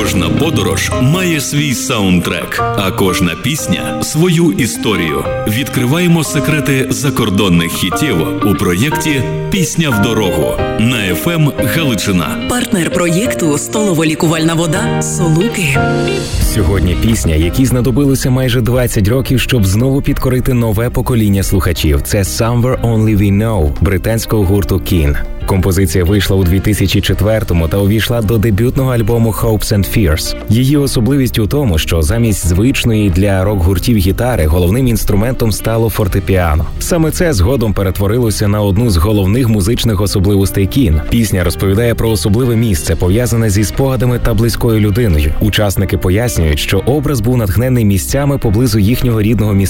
Кожна подорож має свій саундтрек, а кожна пісня – свою історію. Відкриваємо секрети закордонних хітів у проєкті «Пісня в дорогу» на FM Галичина. Партнер проєкту – столово-лікувальна вода «Солуки». Сьогодні пісня, якій знадобилося майже 20 років, щоб знову підкорити нове покоління слухачів. Це «Somewhere Only We Know» британського гурту Keane. Композиція вийшла у 2004-му та увійшла до дебютного альбому «Hopes and Fears». Її особливість у тому, що замість звичної для рок-гуртів гітари головним інструментом стало фортепіано. Саме це згодом перетворилося на одну з головних музичних особливостей Keane. Пісня розповідає про особливе місце, пов'язане зі спогадами та близькою людиною. Учасники пояснюють, що образ був натхнений місцями поблизу їхнього рідного міста